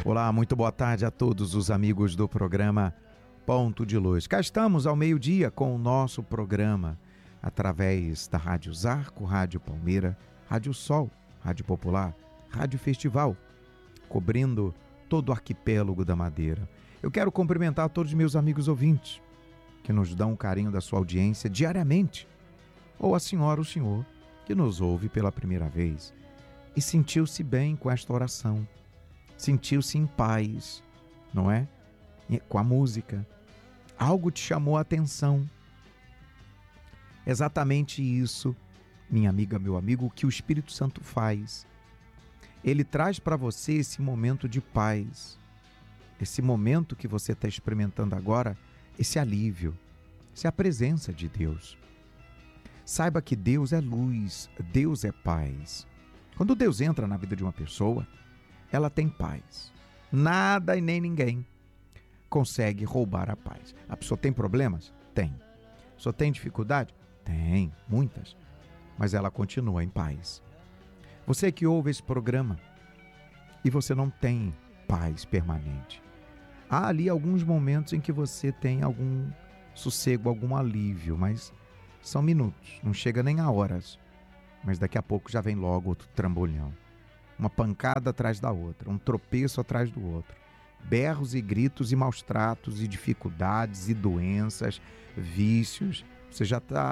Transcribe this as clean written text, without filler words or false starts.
Olá, muito boa tarde a todos os amigos do programa Ponto de Luz. Cá estamos ao meio-dia com o nosso programa, através da Rádio Zarco, Rádio Palmeira, Rádio Sol, Rádio Popular, Rádio Festival, cobrindo todo o arquipélago da Madeira. Eu quero cumprimentar todos os meus amigos ouvintes, que nos dão o carinho da sua audiência diariamente, ou a senhora ou o senhor, que nos ouve pela primeira vez e sentiu-se bem com esta oração, sentiu-se em paz, não é? Com a música. Algo te chamou a atenção. Exatamente isso, minha amiga, meu amigo, que o Espírito Santo faz. Ele traz para você esse momento de paz, esse momento que você está experimentando agora, esse alívio, essa é a presença de Deus. Saiba que Deus é luz, Deus é paz. Quando Deus entra na vida de uma pessoa, ela tem paz. Nada e nem ninguém consegue roubar a paz. A pessoa tem problemas? Tem. A pessoa tem dificuldade? Tem, muitas. Mas ela continua em paz. Você que ouve esse programa e você não tem paz permanente. Há ali alguns momentos em que você tem algum sossego, algum alívio, mas são minutos, não chega nem a horas. Mas daqui a pouco já vem logo outro trambolhão. Uma pancada atrás da outra, um tropeço atrás do outro. Berros e gritos e maus tratos e dificuldades e doenças, vícios. Você já está